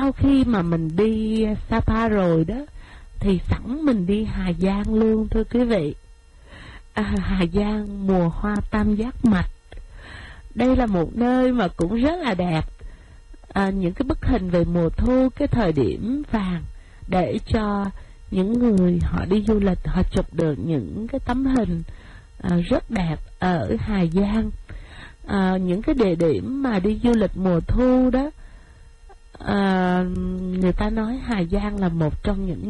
sau khi mà mình đi Sapa rồi đó thì sẵn mình đi Hà Giang luôn thưa quý vị. Hà Giang mùa hoa tam giác mạch. Đây là một nơi mà cũng rất là đẹp. Những cái bức hình về mùa thu, cái thời điểm vàng để cho những người họ đi du lịch họ chụp được những cái tấm hình rất đẹp ở Hà Giang. Những cái địa điểm mà đi du lịch mùa thu đó, người ta nói Hà Giang là một trong những